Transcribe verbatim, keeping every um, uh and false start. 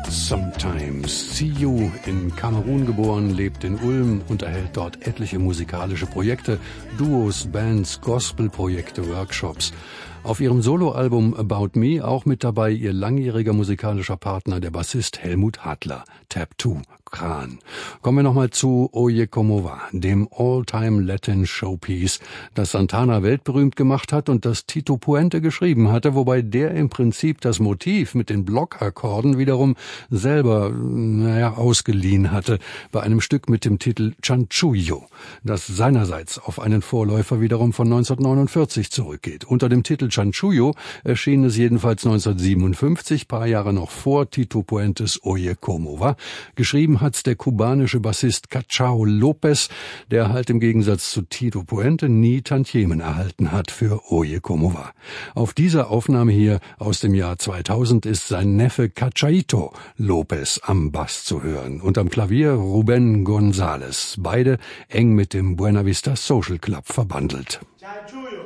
Sometimes. Siyu, in Kamerun geboren, lebt in Ulm, unterhält dort etliche musikalische Projekte, Duos, Bands, Gospelprojekte, Workshops. Auf ihrem Soloalbum About Me auch mit dabei ihr langjähriger musikalischer Partner, der Bassist Helmut Hadler, Tab2, Kran. Kommen wir nochmal zu Oye Como Va, dem All-Time Latin Showpiece, das Santana weltberühmt gemacht hat und das Tito Puente geschrieben hatte, wobei der im Prinzip das Motiv mit den Blockakkorden wiederum selber, naja, ausgeliehen hatte, bei einem Stück mit dem Titel Chanchullo, das seinerseits auf einen Vorläufer wiederum von neunzehnhundertneunundvierzig zurückgeht. Unter dem Titel Chanchullo erschien es jedenfalls neunzehnhundertsiebenundfünfzig, paar Jahre noch vor Tito Puentes Oye Como Va. Geschrieben hat's der kubanische Bassist Cachao Lopez, der halt im Gegensatz zu Tito Puente nie Tantiemen erhalten hat für Oye Como Va. Auf dieser Aufnahme hier aus dem Jahr zweitausend ist sein Neffe Cachaito Lopez am Bass zu hören und am Klavier Ruben González, beide eng mit dem Buena Vista Social Club verbandelt. Chanchullo.